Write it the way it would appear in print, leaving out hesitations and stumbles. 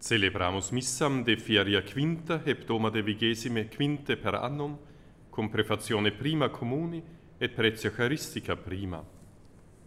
Celebramus missam de feria quinta hebdoma de vigesime quinte per annum, cum prefazione prima communi et pretio charistica prima.